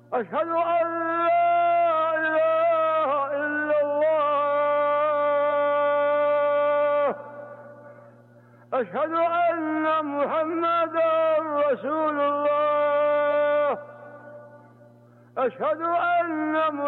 أشهد أن لا إله إلا الله. أشهد أن محمدا رسول الله. أشهد أن